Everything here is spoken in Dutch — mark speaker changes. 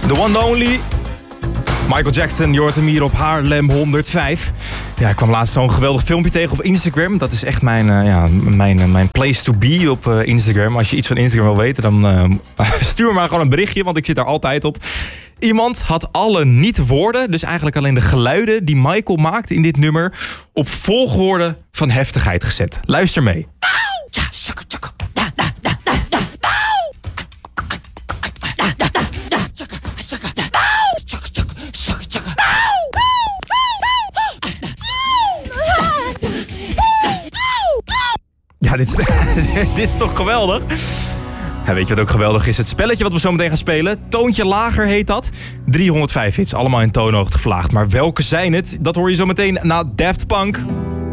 Speaker 1: The one and only Michael Jackson, je hoort hem hier op Haarlem 105. Ja, ik kwam laatst zo'n geweldig filmpje tegen op Instagram. Dat is echt mijn place to be op Instagram. Als je iets van Instagram wil weten, dan stuur maar gewoon een berichtje, want ik zit daar altijd op. Iemand had alle niet-woorden, dus eigenlijk alleen de geluiden die Michael maakte in dit nummer, op volgorde van heftigheid gezet. Luister mee. Ja, dit is toch geweldig? Ja, weet je wat ook geweldig is? Het spelletje wat we zo meteen gaan spelen. Toontje lager heet dat. 305 hits, allemaal in toonhoogte verlaagd. Maar welke zijn het? Dat hoor je zo meteen na Daft Punk.